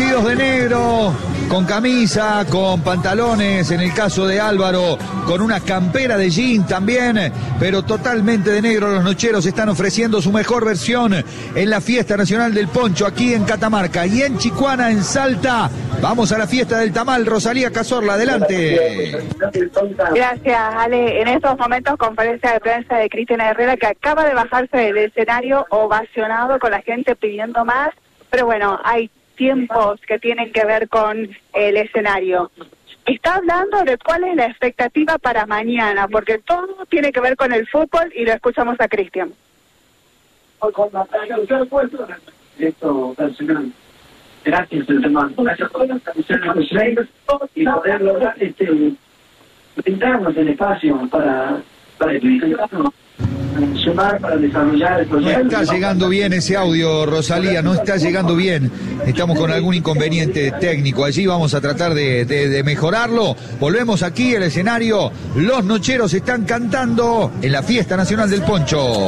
vestidos de negro, con camisa, con pantalones, en el caso de Álvaro, con una campera de jean también, pero totalmente de negro. Los nocheros están ofreciendo su mejor versión en la Fiesta Nacional del Poncho, aquí en Catamarca. Y en Chicuana, en Salta, vamos a la fiesta del tamal. Rosalía Cazorla, adelante. Gracias, Ale. En estos momentos, conferencia de prensa de Cristian Herrera, que acaba de bajarse del escenario ovacionado con la gente pidiendo más, pero bueno, hay tiempos que tienen que ver con el escenario. Está hablando de cuál es la expectativa para mañana, porque todo tiene que ver con el fútbol y lo escuchamos a Cristian. Esto personal. Gracias, hermano. Gracias por la transmisión y poder lograr brindarnos el espacio para sumar, para desarrollar el proyecto. No está llegando bien ese audio, Rosalía, no está llegando bien. Estamos con algún inconveniente técnico. Allí vamos a tratar de mejorarlo. Volvemos aquí al escenario. Los nocheros están cantando en la Fiesta Nacional del Poncho.